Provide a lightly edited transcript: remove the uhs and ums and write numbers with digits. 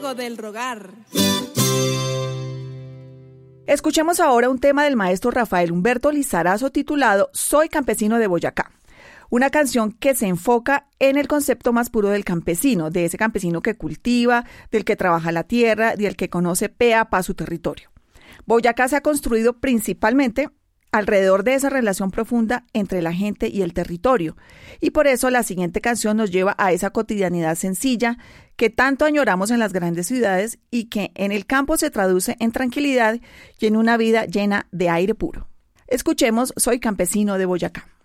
fuego del rogar. Escuchemos ahora un tema del maestro Rafael Humberto Lizarazo titulado Soy campesino de Boyacá. Una canción que se enfoca en el concepto más puro del campesino, de ese campesino que cultiva, del que trabaja la tierra, del que conoce pe a pa su territorio. Boyacá se ha construido principalmente alrededor de esa relación profunda entre la gente y el territorio. Y por eso la siguiente canción nos lleva a esa cotidianidad sencilla que tanto añoramos en las grandes ciudades y que en el campo se traduce en tranquilidad y en una vida llena de aire puro. Escuchemos Soy campesino de Boyacá.